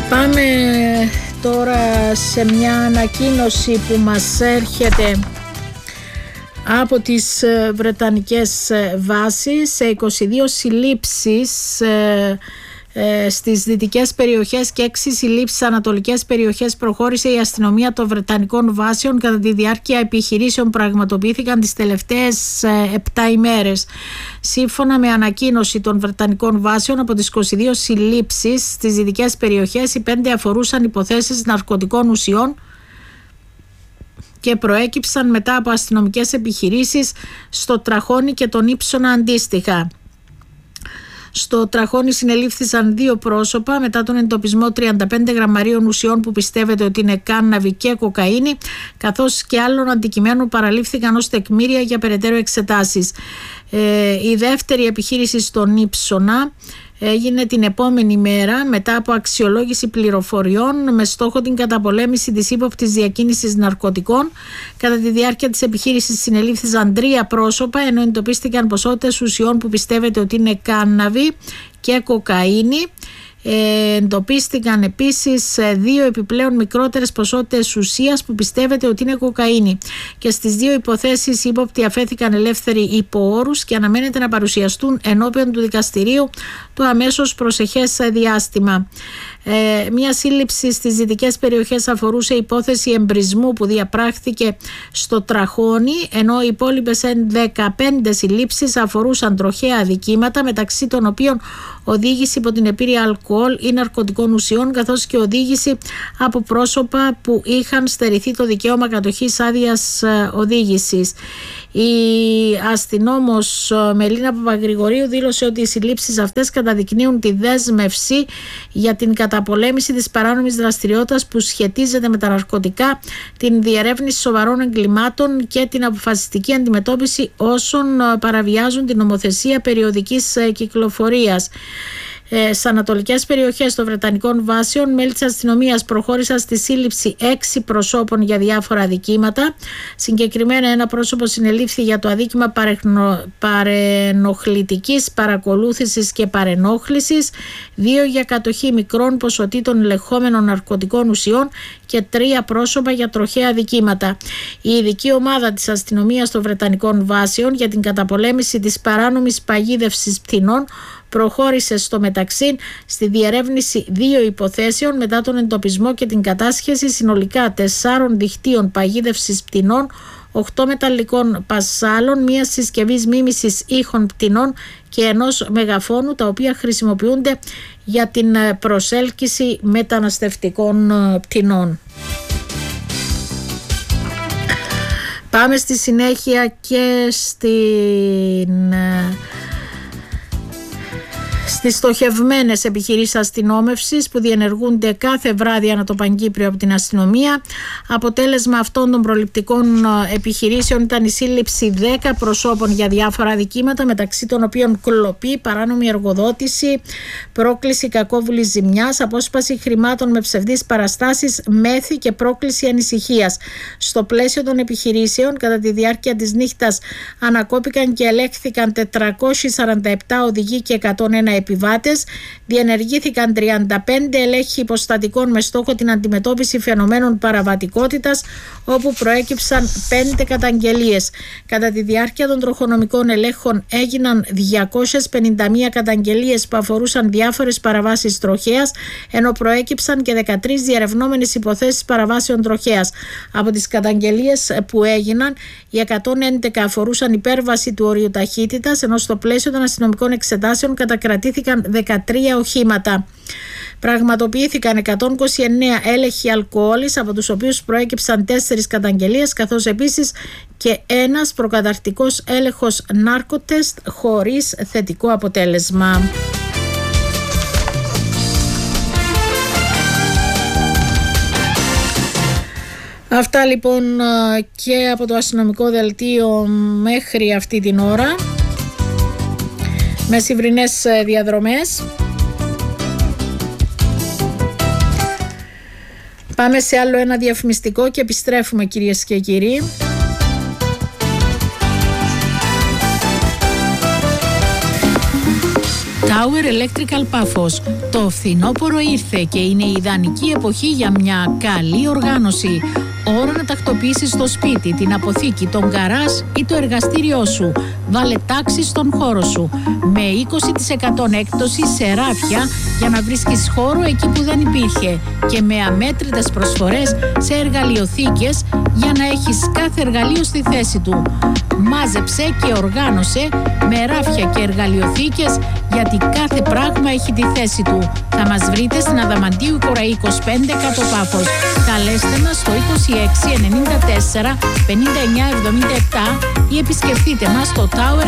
Πάμε τώρα σε μια ανακοίνωση που μας έρχεται από τις βρετανικές βάσεις. Σε 22 συλλήψεις στις δυτικές περιοχές και 6 συλλήψεις στις ανατολικές περιοχές προχώρησε η αστυνομία των βρετανικών βάσεων κατά τη διάρκεια επιχειρήσεων που πραγματοποιήθηκαν τις τελευταίες 7 ημέρες. Σύμφωνα με ανακοίνωση των βρετανικών βάσεων, από τις 22 συλλήψεις στις δυτικές περιοχές, οι 5 αφορούσαν υποθέσεις ναρκωτικών ουσιών και προέκυψαν μετά από αστυνομικές επιχειρήσεις στο Τραχώνη και τον Ύψωνα αντίστοιχα. Στο Τραχώνη συνελήφθησαν 2 πρόσωπα μετά τον εντοπισμό 35 γραμμαρίων ουσιών που πιστεύετε ότι είναι κάναβη και κοκαίνη, καθώς και άλλων αντικειμένων παραλήφθηκαν ως τεκμήρια για περαιτέρω εξετάσεις. Η δεύτερη επιχείρηση στον Ύψωνα έγινε την επόμενη μέρα μετά από αξιολόγηση πληροφοριών με στόχο την καταπολέμηση της ύποπτης διακίνησης ναρκωτικών. Κατά τη διάρκεια της επιχείρησης συνελήφθησαν 3 πρόσωπα, ενώ εντοπίστηκαν ποσότητες ουσιών που πιστεύετε ότι είναι κάναβη και κοκαίνη. Εντοπίστηκαν επίσης 2 επιπλέον μικρότερες ποσότητες ουσίας που πιστεύετε ότι είναι κοκαίνη. Και στις 2 υποθέσεις οι ύποπτοι αφέθηκαν ελεύθεροι υπό όρους και αναμένεται να παρουσιαστούν ενώπιον του δικαστηρίου το αμέσως προσεχές διάστημα. Μια σύλληψη στις δυτικές περιοχές αφορούσε υπόθεση εμπρισμού που διαπράχθηκε στο Τραχώνη, ενώ οι υπόλοιπες 15 συλλήψεις αφορούσαν τροχαία αδικήματα, μεταξύ των οποίων οδήγηση υπό την επίρρεια αλκοόλ ή ναρκωτικών ουσιών, καθώς και οδήγηση από πρόσωπα που είχαν στερηθεί το δικαίωμα κατοχής άδειας οδήγησης. Η αστυνόμος Μελίνα Παπαγρηγορίου δήλωσε ότι οι συλλήψεις αυτές καταδεικνύουν τη δέσμευση για την καταπολέμηση της παράνομης δραστηριότητας που σχετίζεται με τα ναρκωτικά, την διερεύνηση σοβαρών εγκλημάτων και την αποφασιστική αντιμετώπιση όσων παραβιάζουν την νομοθεσία περιοδικής κυκλοφορίας. Στις ανατολικές περιοχές των βρετανικών βάσεων, μέλη της αστυνομίας προχώρησαν στη σύλληψη 6 προσώπων για διάφορα αδικήματα. Συγκεκριμένα, ένα πρόσωπο συνελήφθη για το αδίκημα παρενοχλητικής παρακολούθησης και παρενόχλησης, 2 για κατοχή μικρών ποσοτήτων ελεγχόμενων ναρκωτικών ουσιών και 3 πρόσωπα για τροχαία αδικήματα. Η ειδική ομάδα της αστυνομίας των βρετανικών βάσεων για την καταπολέμηση της παράνομης παγίδευσης πτηνών προχώρησε στο μεταξύ στη διερεύνηση 2 υποθέσεων μετά τον εντοπισμό και την κατάσχεση συνολικά 4 δικτύων παγίδευσης πτηνών, 8 μεταλλικών πασάλων, μια συσκευής μίμησης ήχων πτηνών και ενός μεγαφώνου, τα οποία χρησιμοποιούνται για την προσέλκυση μεταναστευτικών πτηνών. Πάμε στη συνέχεια και στις στοχευμένες επιχειρήσεις αστυνόμευσης που διενεργούνται κάθε βράδυ ανά το Παγκύπριο από την αστυνομία. Αποτέλεσμα αυτών των προληπτικών επιχειρήσεων ήταν η σύλληψη 10 προσώπων για διάφορα αδικήματα, μεταξύ των οποίων κλοπή, παράνομη εργοδότηση, πρόκληση κακόβουλης ζημιάς, απόσπαση χρημάτων με ψευδείς παραστάσεις, μέθη και πρόκληση ανησυχίας. Στο πλαίσιο των επιχειρήσεων, κατά τη διάρκεια της νύχτας ανακόπηκαν και ελέγχθηκαν 447 οδηγοί και 101 επιβάτες, διενεργήθηκαν 35 ελέγχοι υποστατικών με στόχο την αντιμετώπιση φαινομένων παραβατικότητας, όπου προέκυψαν 5 καταγγελίες. Κατά τη διάρκεια των τροχονομικών ελέγχων έγιναν 251 καταγγελίες που αφορούσαν διάφορες παραβάσεις τροχέας, ενώ προέκυψαν και 13 διερευνόμενες υποθέσεις παραβάσεων τροχέας. Από τις καταγγελίες που έγιναν, οι 111 αφορούσαν υπέρβαση του ορίου ταχύτητας, ενώ στο πλαίσιο των αστυνομικών εξετάσεων κατακρατήθηκαν 13 οχήματα. Πραγματοποιήθηκαν 129 έλεγχοι αλκοόλης, από τους οποίους προέκυψαν 4 καταγγελίες, καθώς επίσης και ένας προκαταρκτικός έλεγχος νάρκοτεστ χωρίς θετικό αποτέλεσμα. Αυτά λοιπόν και από το αστυνομικό δελτίο μέχρι αυτή την ώρα, με σημερινές διαδρομές. Πάμε σε άλλο ένα διαφημιστικό και επιστρέφουμε, κυρίες και κύριοι. Tower Electrical Πάφος. Το φθινόπωρο ήρθε και είναι η ιδανική εποχή για μια καλή οργάνωση. Ώρα να τακτοποιήσεις το σπίτι, την αποθήκη, τον γκαράζ ή το εργαστήριό σου. Βάλε τάξη στον χώρο σου. Με 20% έκπτωση σε ράφια για να βρίσκεις χώρο εκεί που δεν υπήρχε. Και με αμέτρητες προσφορές σε εργαλειοθήκες για να έχεις κάθε εργαλείο στη θέση του. Μάζεψε και οργάνωσε με ράφια και εργαλειοθήκες, γιατί κάθε πράγμα έχει τη θέση του. Θα μας βρείτε στην Αδαμαντίου Κοραή 25 κάτω Πάφος. Καλέστε μας στο 26 94 59 77 ή επισκεφτείτε μας στο Tower